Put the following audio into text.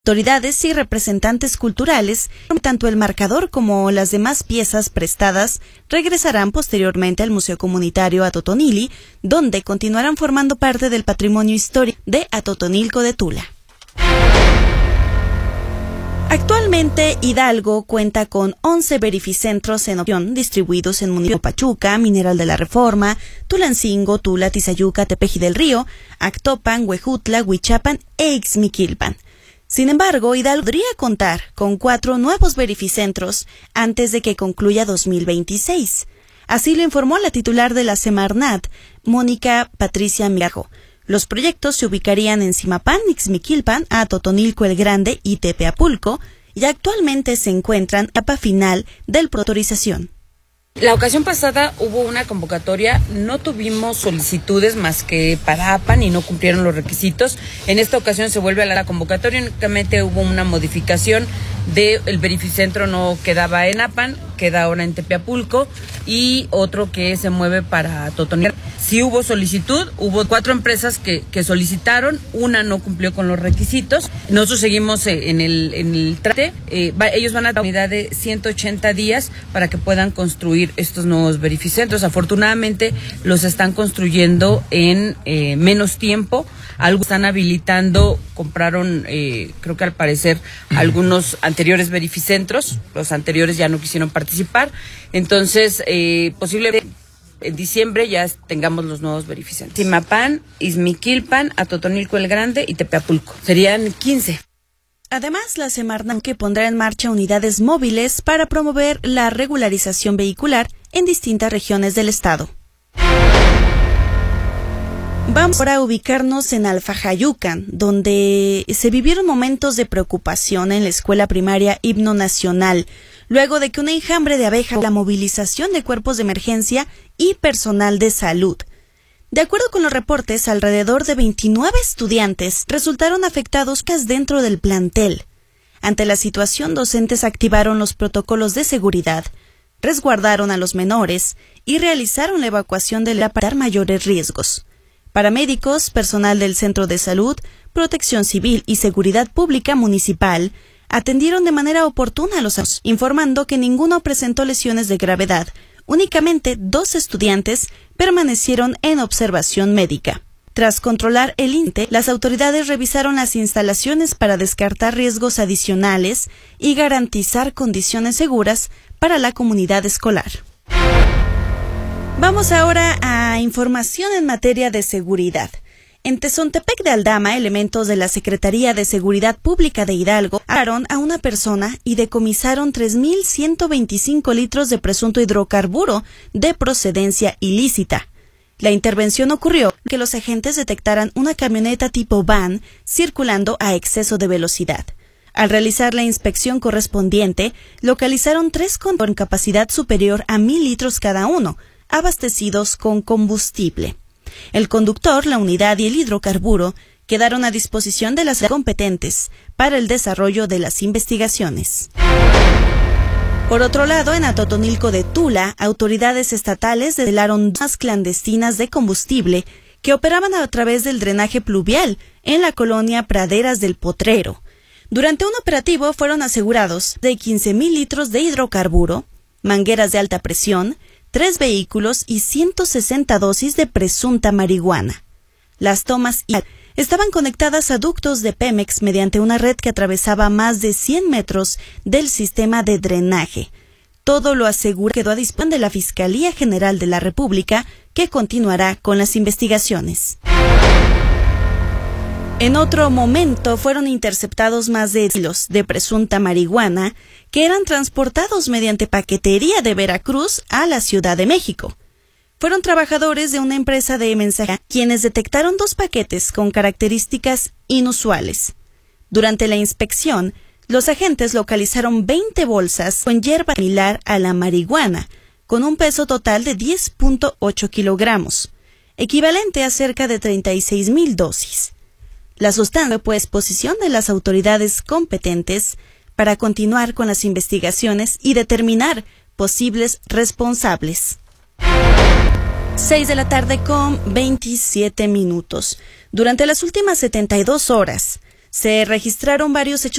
Autoridades y representantes culturales, tanto el marcador como las demás piezas prestadas, regresarán posteriormente al Museo Comunitario Atotonili, donde continuarán formando parte del patrimonio histórico de Atotonilco de Tula. Actualmente, Hidalgo cuenta con 11 verificentros en opción distribuidos en municipio Pachuca, Mineral de la Reforma, Tulancingo, Tula, Tizayuca, Tepeji del Río, Actopan, Huejutla, Huichapan e Ixmiquilpan. Sin embargo, Hidalgo podría contar con 4 nuevos verificentros antes de que concluya 2026. Así lo informó la titular de la Semarnat, Mónica Patricia Migajo. Los proyectos se ubicarían en Zimapán, Ixmiquilpan, Atotonilco el Grande y Tepeapulco, y actualmente se encuentran en la etapa final del autorización. La ocasión pasada hubo una convocatoria, no tuvimos solicitudes más que para APAN y no cumplieron los requisitos. En esta ocasión se vuelve a la convocatoria, únicamente hubo una modificación del verificentro, no quedaba en APAN, queda ahora en Tepeapulco, y otro que se mueve para Totonilco. Sí hubo solicitud, hubo 4 empresas que solicitaron, una no cumplió con los requisitos. Nosotros seguimos en el trate, ellos van a dar una unidad de 180 días para que puedan construir estos nuevos verificentros. Afortunadamente los están construyendo en menos tiempo, algo están habilitando, compraron, creo que al parecer, algunos anteriores verificentros, los anteriores ya no quisieron participar, entonces posiblemente en diciembre ya tengamos los nuevos verificentros. Zimapán, Ixmiquilpan, Atotonilco el Grande y Tepeapulco. Serían 15. Además, la Semarnat pondrá en marcha unidades móviles para promover la regularización vehicular en distintas regiones del estado. Vamos ahora a ubicarnos en Alfajayucan, donde se vivieron momentos de preocupación en la escuela primaria Himno Nacional, luego de que un enjambre de abejas, la movilización de cuerpos de emergencia y personal de salud. De acuerdo con los reportes, alrededor de 29 estudiantes resultaron afectados dentro del plantel. Ante la situación, docentes activaron los protocolos de seguridad, resguardaron a los menores y realizaron la evacuación para evitar mayores riesgos. Paramédicos, personal del Centro de Salud, Protección Civil y Seguridad Pública Municipal atendieron de manera oportuna a los alumnos, informando que ninguno presentó lesiones de gravedad. Únicamente 2 estudiantes permanecieron en observación médica. Tras controlar el índice, las autoridades revisaron las instalaciones para descartar riesgos adicionales y garantizar condiciones seguras para la comunidad escolar. Vamos ahora a información en materia de seguridad. En Tezontepec de Aldama, elementos de la Secretaría de Seguridad Pública de Hidalgo agarraron a una persona y decomisaron 3.125 litros de presunto hidrocarburo de procedencia ilícita. La intervención ocurrió que los agentes detectaran una camioneta tipo van circulando a exceso de velocidad. Al realizar la inspección correspondiente, localizaron 3 con capacidad superior a 1.000 litros cada uno, abastecidos con combustible. El conductor, la unidad y el hidrocarburo quedaron a disposición de las competentes para el desarrollo de las investigaciones. Por otro lado, en Atotonilco de Tula, autoridades estatales desvelaron 2 clandestinas de combustible que operaban a través del drenaje pluvial en la colonia Praderas del Potrero. Durante un operativo fueron asegurados de 15.000 litros de hidrocarburo, mangueras de alta presión, 3 vehículos y 160 dosis de presunta marihuana. Las tomas estaban conectadas a ductos de Pemex mediante una red que atravesaba más de 100 metros del sistema de drenaje. Todo lo asegura quedó a disposición de la Fiscalía General de la República, que continuará con las investigaciones. En otro momento fueron interceptados más de kilos de presunta marihuana que eran transportados mediante paquetería de Veracruz a la Ciudad de México. Fueron trabajadores de una empresa de mensajería quienes detectaron 2 paquetes con características inusuales. Durante la inspección, los agentes localizaron 20 bolsas con hierba similar a la marihuana, con un peso total de 10.8 kilogramos, equivalente a cerca de 36.000 dosis. La sustancia fue a disposición de las autoridades competentes para continuar con las investigaciones y determinar posibles responsables. 6:27 p.m. Durante las últimas 72 horas, Se registraron varios hechos